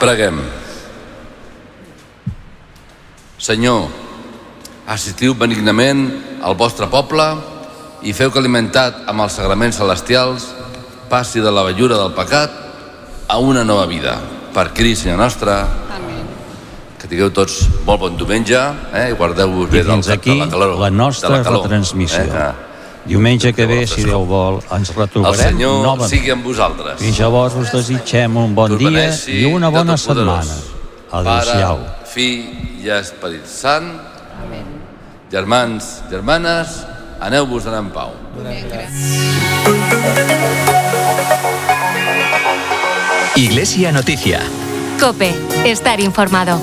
Preguem. Senyor, assistiu benignament al vostre poble i feu que, alimentat amb els sagraments celestials, passi de la vellura del pecat a una nova vida. Per Crist, Senyor nostre. Amén. Que tingueu tots molt bon diumenge, i guardeu-vos bé de la calor. La nostra retransmissió. Diumenge que ve, si Déu vol, ens retrobarem novament. El Senyor novament. sigui amb vosaltres. Fins llavors us desitgem un bon dia i una bona setmana. Adéu-siau. Pare, Fill i Esperit Sant. Amén. Germans, germanes, aneu-vos en pau. Iglesia Noticia. COPE. Estar informado.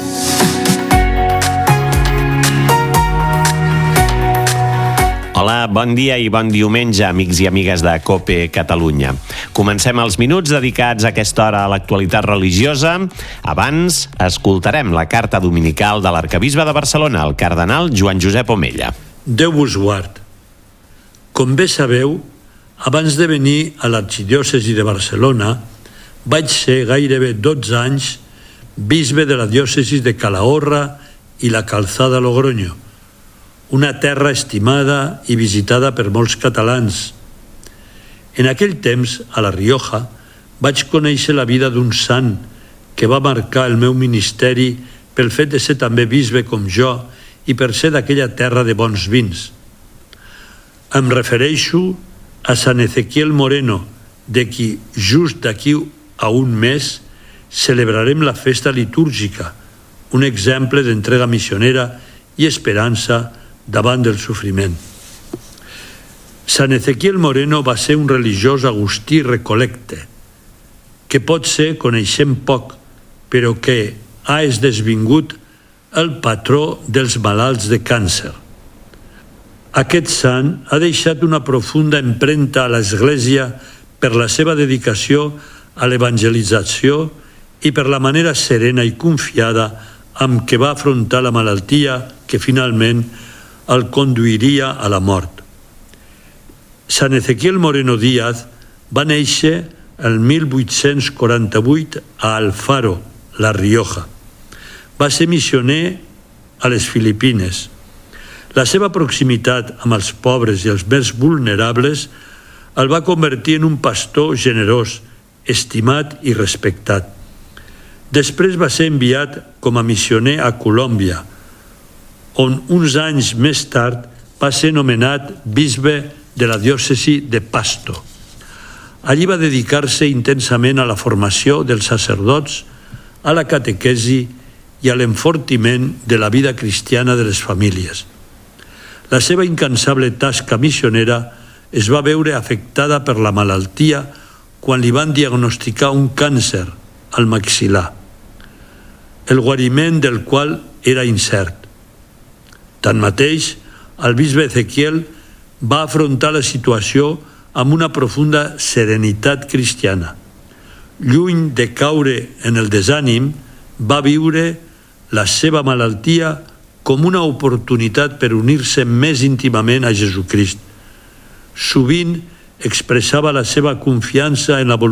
Hola, bon dia i bon diumenge, amics i amigues de COPE Catalunya. Comencem els minuts dedicats a aquesta hora a l'actualitat religiosa. Abans, escoltarem la carta dominical de l'arcabisbe de Barcelona, el cardenal Joan Josep Omella. Déu vos guard. Com bé sabeu, abans de venir a l'arxidiòcesi de Barcelona, vaig ser gairebé 12 anys bisbe de la diòcesi de Calahorra i la Calzada Logroño, una terra estimada i visitada per molts catalans. En aquell temps, a La Rioja, vaig conèixer la vida d'un sant que va marcar el meu ministeri pel fet de ser també bisbe com jo i per ser d'aquella terra de bons vins. Em refereixo a Sant Ezequiel Moreno, de qui just d'aquí a un mes celebrarem la festa litúrgica, un exemple d'entrega missionera i esperança davant del sofriment. Sant Ezequiel Moreno va ser un religiós agustí recolecte, que pot ser coneixem poc, però que ha esdevingut el patró dels malalts de càncer. Aquest sant ha deixat una profunda empremta a l'Església per la seva dedicació a l'evangelització i per la manera serena i confiada amb què va afrontar la malaltia que finalment el conduiria a la mort. Sant Ezequiel Moreno Díaz va néixer el 1848 a Alfaro, La Rioja. Va ser missioner a les Filipines. La seva proximitat amb els pobres i els més vulnerables el va convertir en un pastor generós, estimat i respectat. Després va ser enviat com a missioner a Colòmbia, on uns anys més tard va ser nomenat bisbe de la diòcesi de Pasto. Allí va dedicar-se intensament a la formació dels sacerdots, a la catequesi i a l'enfortiment de la vida cristiana de les famílies. La seva incansable tasca missionera es va veure afectada per la malaltia quan li van diagnosticar un càncer al maxil·lar, el guariment del qual era incert. Tanmateix, el bisbe Ezequiel va afrontar la situació amb una profunda serenitat cristiana. Lluny de caure en el desànim, va viure la seva malaltia com una oportunitat per unir-se més íntimament a Jesucrist. Sovint expressava la seva confiança en la voluntat